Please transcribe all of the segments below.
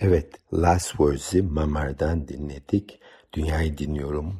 Evet, Last Words'i Mamer'den dinledik. Dünyayı Dinliyorum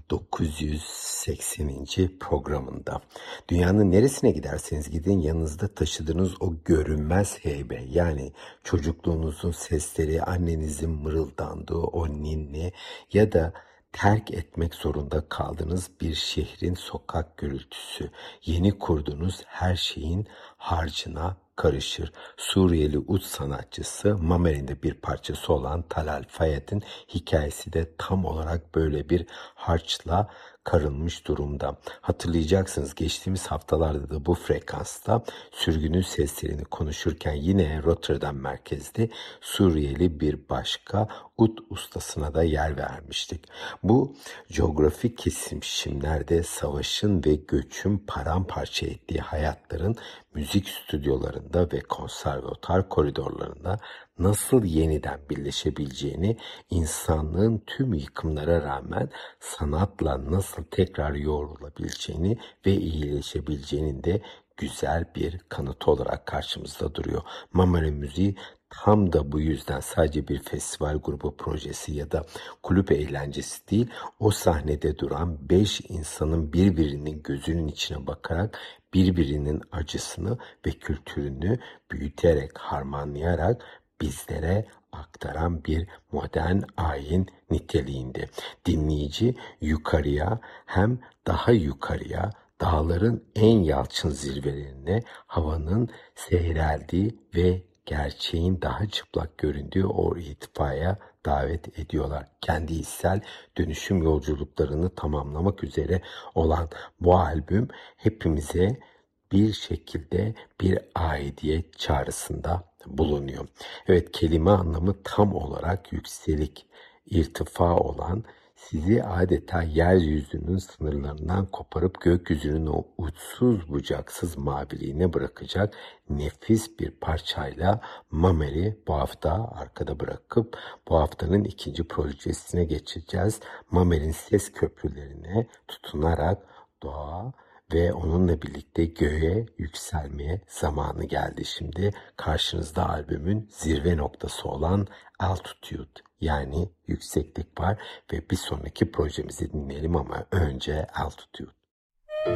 980. programında. Dünyanın neresine giderseniz gidin yanınızda taşıdığınız o görünmez heybe, yani çocukluğunuzun sesleri, annenizin mırıldandığı o ninni ya da terk etmek zorunda kaldığınız bir şehrin sokak gürültüsü, yeni kurduğunuz her şeyin harcına karışır. Suriyeli ud sanatçısı Mamer'in de bir parçası olan Talal Fayed'in hikayesi de tam olarak böyle bir harçla karılmış durumda. Hatırlayacaksınız, geçtiğimiz haftalarda da bu frekansta sürgünün seslerini konuşurken yine Rotterdam merkezli Suriyeli bir başka ud ustasına da yer vermiştik. Bu coğrafik kesimlerde savaşın ve göçün paramparça ettiği hayatların müzik stüdyolarında ve konservatuar koridorlarında nasıl yeniden birleşebileceğini, insanlığın tüm yıkımlara rağmen sanatla nasıl tekrar yoğrulabileceğini ve iyileşebileceğinin de güzel bir kanıtı olarak karşımızda duruyor. Mamere müziği tam da bu yüzden sadece bir festival grubu projesi ya da kulüp eğlencesi değil, o sahnede duran 5 insanın birbirinin gözünün içine bakarak birbirinin acısını ve kültürünü büyüterek, harmanlayarak bizlere aktaran bir modern ayin niteliğinde. Dinleyici yukarıya, hem daha yukarıya, dağların en yalçın zirvelerine, havanın seyreldiği ve gerçeğin daha çıplak göründüğü o irtifaya davet ediyorlar. Kendi içsel dönüşüm yolculuklarını tamamlamak üzere olan bu albüm hepimize bir şekilde bir aidiyet çağrısında bulunuyor. Evet, kelime anlamı tam olarak yükselik, irtifa olan, sizi adeta yeryüzünün sınırlarından koparıp gökyüzünün o uçsuz bucaksız maviliğine bırakacak nefis bir parçayla Mamer'i bu hafta arkada bırakıp bu haftanın ikinci projesine geçeceğiz. Mamer'in ses köprülerine tutunarak doğa ve onunla birlikte göğe yükselmeye zamanı geldi şimdi. Karşınızda albümün zirve noktası olan Altitude, yani yükseklik var ve bir sonraki projemizi dinleyelim ama önce Altitude.